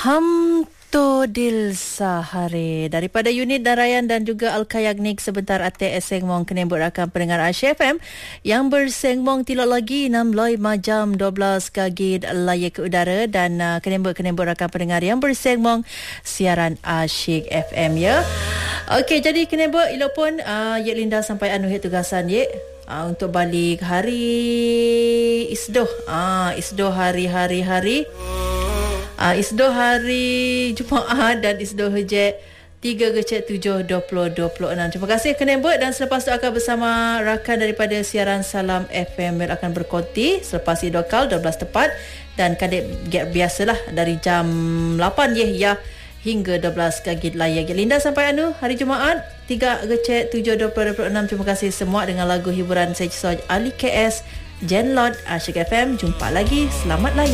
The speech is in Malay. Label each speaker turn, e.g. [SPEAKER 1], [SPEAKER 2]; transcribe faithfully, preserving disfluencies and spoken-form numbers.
[SPEAKER 1] Hamto Dil Sahare daripada unit Darayan dan juga Al-Kayagnik sebentar ate esengmong kenembut rakan pendengar Asia F M yang bersengmong tidak lagi enam loy majam dua belas kagid layak ke udara dan uh, kenembut-kenembut rakan pendengar yang bersengmong siaran Asyik F M ya. Okey, jadi kenembut ilo pun uh, Yek Linda sampai anu hit tugasan Yek uh, untuk balik hari isdoh. Ah uh, isdoh hari-hari hari. Uh, isdoh hari Jumaat dan isdoh hejek tiga Gecek tujuh dua puluh dua puluh enam. Terima kasih kenembut dan selepas itu akan bersama rakan daripada siaran Salam F M yang akan berkonti selepas idokal dua belas tepat dan kadek biasalah dari jam lapan ya ya hingga dua belas kagid layak. Linda sampai anu hari Jumaat tiga Gecek tujuh dua puluh dua puluh enam. Terima kasih semua dengan lagu hiburan saya Ali K S Jen Lot Asyik F M. Jumpa lagi, selamat layak.